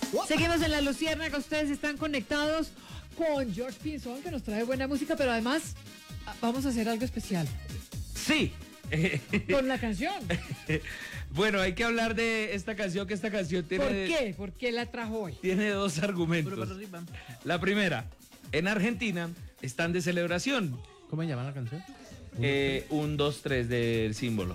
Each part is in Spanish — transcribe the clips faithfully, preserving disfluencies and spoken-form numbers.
Seguimos en La Luciérnaga, ustedes están conectados con George Pinzón, que nos trae buena música, pero además vamos a hacer algo especial. Sí. Con la canción. Bueno, hay que hablar de esta canción, que esta canción tiene... ¿Por qué? ¿Por qué la trajo hoy? Tiene dos argumentos. La primera, en Argentina están de celebración. ¿Cómo se llama la canción? Eh, un, dos, tres del símbolo.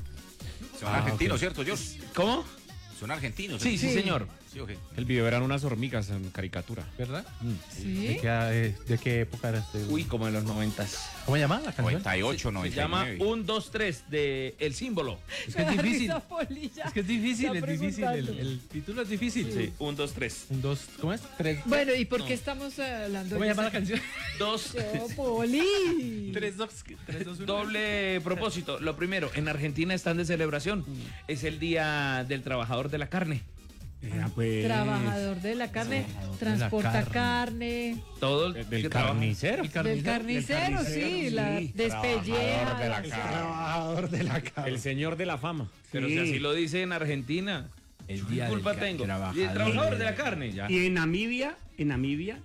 Son Ah, argentinos, ok. ¿cierto, George? ¿Cómo? Son argentinos. Sí, sí, Sí. señor. Sí, ok. El video eran unas hormigas en caricatura. ¿Verdad? Sí. ¿De qué, eh, de qué época era este? Uy, como en los noventas. ¿Cómo se llama la canción? noventa y ocho, Se noventa y llama nueve. un, dos, tres de El Símbolo. Es que es difícil. Risa, Polilla. Es que es difícil, Está es difícil. El, preguntando. el título es difícil. Sí, un, dos, tres. Un, dos, ¿cómo es? Tres. Bueno, ¿y por No. qué estamos eh, hablando ¿Cómo de se llama la esa- canción? Dos. Yo, Poli. Tres, dos, tres, dos, uno. Doble propósito. Lo primero, en Argentina están de celebración. Es el Día del Trabajador de la Carne. Era, pues, Trabajador de la carne, Trabajador de transporta la carne. Todo el Del que trabaja. carnicero. El Del carnicero, sí, la despelleja. de la la- carne. Trabajador de la carne. El señor de la fama. Pero si así lo dice en Argentina. El ¿Qué día culpa del tengo? trabajador. Y el trabajador de la carne, ya. Y en Namibia, en Namibia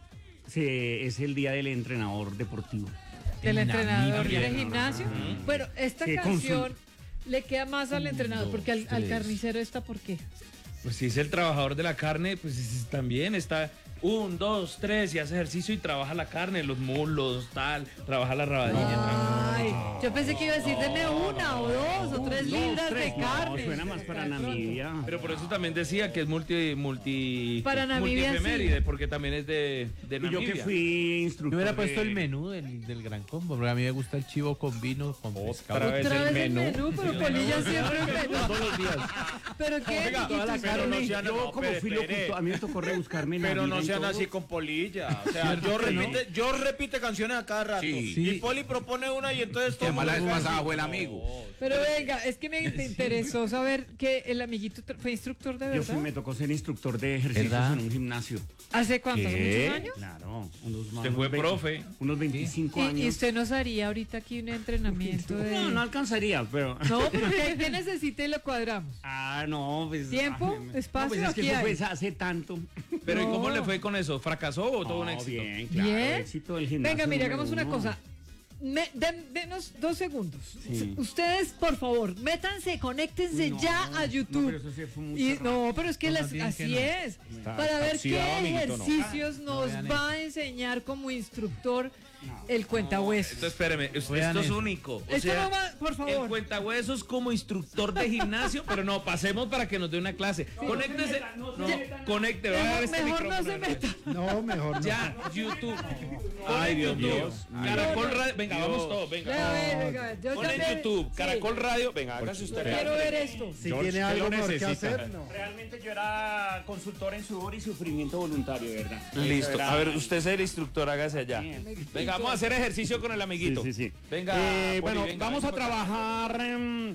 se, es el día del entrenador deportivo. Del En entrenador Namibia. de gimnasio. Bueno, esta Que canción le queda más al entrenador, dos, porque al, al tres. carnicero está, ¿por qué? Pues si es el trabajador de la carne, pues es- también está un, dos, tres y hace ejercicio y trabaja la carne, los muslos, tal, trabaja la rabadilla. Ay, yo pensé que iba a decir, deme una o dos o tres libras de No, carne. suena más para Namibia. Pero por eso también decía que es multi, multi, Para Namibia, multiefeméride, porque también es de, de Y yo Namibia. que fui instructor. Yo hubiera de- puesto el menú del, del gran combo, porque a mí me gusta el chivo con vino, con pescado. Otra vez Otra el vez el menú. menú, pero Polilla siempre el menú. Todos los días. ¿Pero qué? Oiga, amiguitos? toda la carne. Yo No, como espere, fui espere. locutor, a mí me tocó rebuscarme en Pero la no vida y sean todo. así con polilla. O sea, yo repite, yo repite canciones a cada rato. Sí. Sí. Y Poli propone una y entonces Que todo. además la vez mundo- pasada fue el amigo. Pero venga, es que me te interesó saber que el amiguito tra- fue instructor de Yo fui, verdad. me tocó ser instructor de ejercicios ¿Verdad? en un gimnasio. ¿Hace cuánto? ¿Hace ¿Qué? muchos años? Claro, unos, Usted fue veinte profe. Unos veinticinco ¿Y, años. y usted nos haría ahorita aquí un entrenamiento de... No, no alcanzaría, pero... No, pero ¿qué, qué necesita y lo cuadramos? Ah, no, pues... ¿Tiempo? ay, ¿Espacio? No, pues es que Aquí eso hay. fue hace tanto. Pero ¿y cómo No. le fue con eso? ¿Fracasó o tuvo un No, éxito? bien, claro, Bien. éxito del gimnasio. Venga, mire, número hagamos una uno. cosa. Me- den- denos dos segundos. Sí. Ustedes, por favor, métanse, conéctense No, ya a no, YouTube. pero eso sí fue mucho Y- rato. no, pero es que No, las- no digan que así no. es. Está- Para está ver qué oxidado, amiguito, no. ejercicios nos vean va a enseñar como instructor el cuentahuesos. Entonces, espéreme, esto Vean es eso. único. O Esto sea, no va, por el favor. cuentahuesos como instructor de gimnasio, pero no, pasemos para que nos dé una clase. Conéctese. No, conecte, va a dar Mejor, este mejor no micrófono. se meta. No, mejor no. Ya, YouTube. Ay, Dios YouTube. mío. Caracol Radio. Venga, vamos todos, venga. Ya, ve, venga, yo Pon en ya sé- YouTube, sí, Caracol Radio. Venga, hágase usted. Quiero ver esto. Si George, tiene ¿qué algo lo mejor que necesita? hacer, no. Realmente yo era consultor en sudor y sufrimiento voluntario, de ¿verdad? Eso Listo. era- A ver, usted es el instructor, hágase allá. Venga, vamos a hacer ejercicio con el amiguito. Sí, sí, sí. Venga. Eh, Poli, bueno, venga, vamos a venga para acá. trabajar em,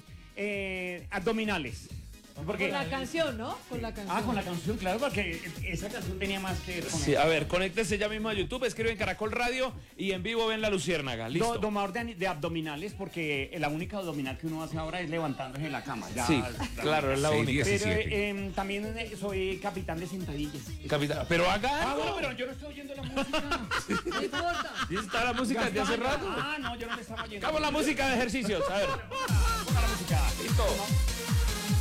eh, abdominales. Porque, Con la canción, ¿no? Con la canción. ah, con la canción, claro, porque esa canción tenía más que ver con Sí, eso. a ver, conéctese ya mismo a YouTube, escriben Caracol Radio y en vivo ven La Luciérnaga. Listo. Do- domador de, de abdominales, porque la única abdominal que uno hace ahora es levantándose en la cama. Ya, Sí, ya- claro, es la Sí, única. diez. Pero diecisiete. em, también eh, soy capitán de sentadillas. Capitán, pero haga Ah, algo. bueno, pero yo no estoy oyendo la música. No importa. ¿Y está la música de hace rato? Ah, no, yo no me estaba oyendo. Hagamos la música de ejercicios, a ver. Ponga la música. Listo.